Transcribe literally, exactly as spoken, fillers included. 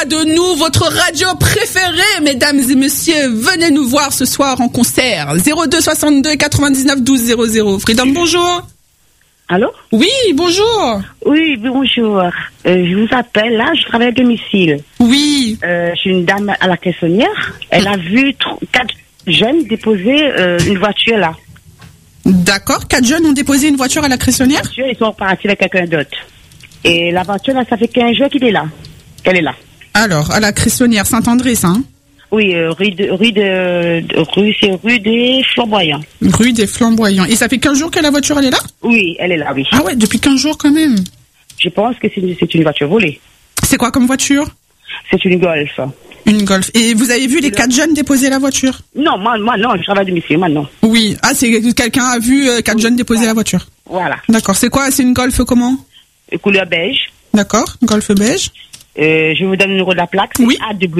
De nous, votre radio préférée, mesdames et messieurs, venez nous voir ce soir en concert. zéro deux soixante-deux quatre-vingt-dix-neuf douze zéro zéro. Freedom, bonjour. Allô? Oui, bonjour. Oui, bonjour. Euh, je vous appelle, là, je travaille à domicile. Oui. Euh, je suis une dame à la caissonnière. Elle a vu tr- quatre jeunes déposer euh, une voiture là. D'accord, quatre jeunes ont déposé une voiture à la caissonnière. Ils sont repartis avec quelqu'un d'autre. Et la voiture là, ça fait quinze jours qu'elle est là. Qu'elle est là. Alors, à la Cressonnière, Saint-André, ça, hein? Oui, euh, rue de, rue de, de rue, c'est rue des Flamboyants. Rue des Flamboyants. Et ça fait quinze jours que la voiture, elle est là? Oui, elle est là, oui. Ah ouais, depuis quinze jours quand même. Je pense que c'est une, c'est une voiture volée. C'est quoi comme voiture? C'est une Golf. Une Golf. Et vous avez vu les quatre jeunes déposer la voiture? Non, moi, moi non, je travaille à domicile, moi non. Oui. Ah, c'est quelqu'un a vu euh, quatre Oui, jeunes déposer voilà. la voiture. Voilà. D'accord. C'est quoi? C'est une Golf comment? Couleur beige. D'accord. Golf beige. Euh, je vous donne le numéro de la plaque. Oui. A W